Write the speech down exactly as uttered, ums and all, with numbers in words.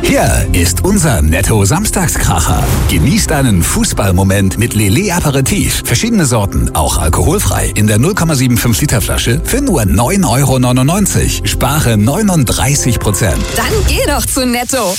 Hier ist unser Netto-Samstagskracher. Genießt einen Fußballmoment mit Lele Aperitif. Verschiedene Sorten, auch alkoholfrei. In der null Komma fünfundsiebzig Liter Flasche für nur neun Euro neunundneunzig. Spare neununddreißig Prozent. Dann geh doch zu Netto.